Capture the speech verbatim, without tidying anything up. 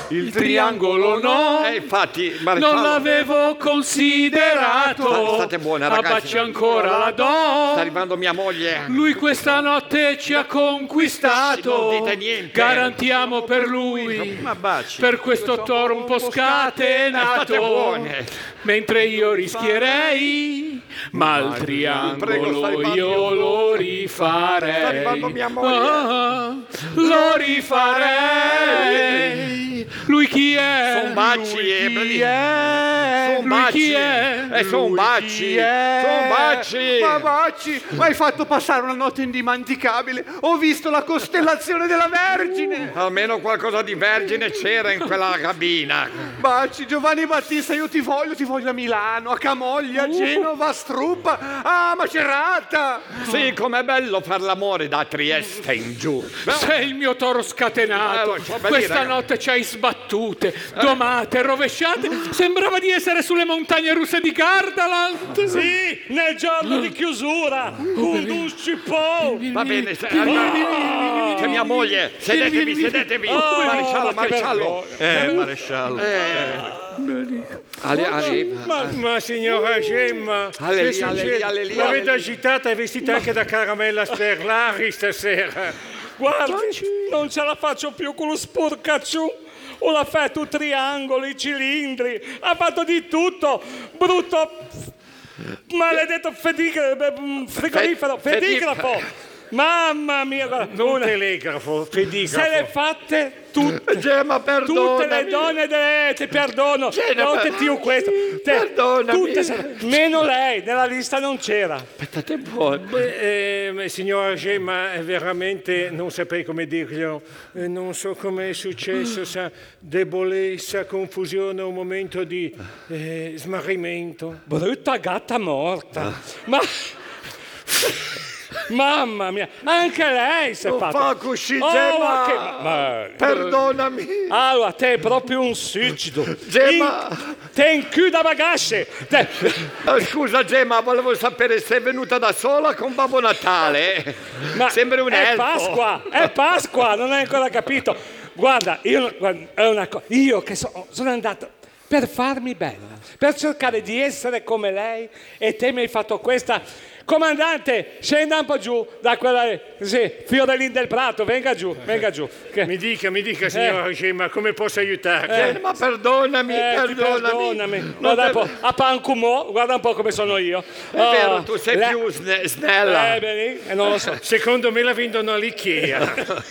il triangolo no. Eh, infatti, Non maresciallo. l'avevo considerato. State buone, ragazzi. A baci ancora la do. Sta arrivando mia moglie. Lui questa notte ci ha conquistato. Non dite niente. Garantiamo per lui. Ma baci. Per questo toro un po' scatenato. State buone. Mentre io rischierei, ma il triangolo Prego, sta arrivando io mia lo moglie. rifarei. Sta arrivando mia moglie. Ah, lo rifarei. Lui chi è? Son baci, Lui eh, chi belli- è? Son Lui chi baci. è? Eh, son Lui baci. chi è? Son baci. Ma baci, mi hai fatto passare una notte indimenticabile. Ho visto la costellazione della Vergine. Almeno qualcosa di vergine c'era in quella cabina. Baci, Giovanni Battista, io ti voglio, ti voglio a Milano, a Camoglia, a Genova, a Struppa, a Macerata. Sì, com'è bello far l'amore da Trieste in giù. Sei il mio toro scatenato. Eh, lo so, belli, Questa raga. notte ci hai sbattute, domate, rovesciate. Sembrava di essere sulle montagne russe di Gardaland. Sì, nel giorno di chiusura. Condusci poi. Va bene, se- arriva- c'è mia moglie. Sedetevi, sedetevi. Oh, Maresciallo, che maresciallo. Eh, maresciallo. Ali- arriva. Ma, ma signora Gemma, Alleluia, che succede? alleluia, alleluia. L'avete agitata e vestita anche da caramella sperlari stasera. Guardi, non ce la faccio più con lo sporcacciù. Ho l'effetto triangoli, cilindri, ha fatto di tutto. Brutto, maledetto fedigrafo, frigorifero, Fe- fedigrafo. Mamma mia, guarda, Non una- telegrafo, fedigrafo. se le fatte tutte. Gemma, perdonami. Tutte le donne delle, ti perdono, Genova, non ti più questo. Te- perdonami. tutte se- meno lei, nella lista non c'era. Aspettate buono. Beh, eh, signora Gemma, è veramente non saprei come dirglielo, eh, non so come è successo, sa, debolezza, confusione, un momento di eh, smarrimento. Brutta gatta morta. Ma... Mamma mia, anche lei si è Non fatta. fa così, Oh, Gemma. ma che- ma- ma- Perdonami. Allora, te è proprio un suicido. Gemma. In- te inchiuda bagasce. Te... Oh, scusa Gemma, volevo sapere se è venuta da sola con Babbo Natale. Ma Sembri un è elfo. Pasqua, è Pasqua, non hai ancora capito. Guarda, io, guarda, è una co- io che so- sono andato per farmi bella, per cercare di essere come lei e te mi hai fatto questa... Comandante, scenda un po' giù da quella... Sì, Fiorellin del Prato, venga giù, venga giù. Che- Mi dica, mi dica, signora Gemma, come posso aiutarti? Gemma, perdonami, Eh, ti perdonami. perdonami. Non Guarda un te- po', a Pancumò, guarda un po' come sono io. È vero, tu sei le- più sne- snella. Eh, bene, eh, non lo so. Secondo me la vendono all'Ikea.